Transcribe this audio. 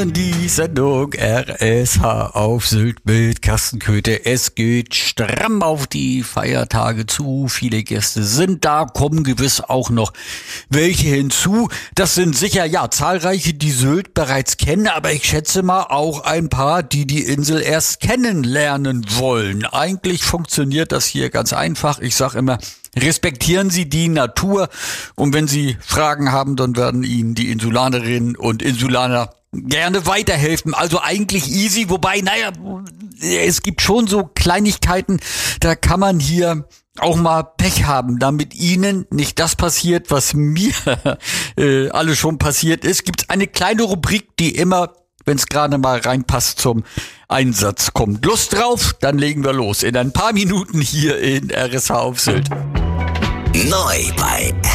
Die Sendung RSH auf Sylt mit Carsten Köthe. Es geht stramm auf die Feiertage zu. Viele Gäste sind da, kommen gewiss auch noch welche hinzu. Das sind sicher, zahlreiche, die Sylt bereits kennen, aber ich schätze mal auch ein paar, die die Insel erst kennenlernen wollen. Eigentlich funktioniert das hier ganz einfach. Ich sage immer, respektieren Sie die Natur, und wenn Sie Fragen haben, dann werden Ihnen die Insulanerinnen und Insulaner gerne weiterhelfen. Also eigentlich easy, wobei, es gibt schon so Kleinigkeiten, da kann man hier auch mal Pech haben, damit Ihnen nicht das passiert, was mir alles schon passiert ist. Gibt es eine kleine Rubrik, die immer, wenn es gerade mal reinpasst, zum Einsatz kommt. Lust drauf? Dann legen wir los. In ein paar Minuten hier in RSH auf Sylt. Neu bei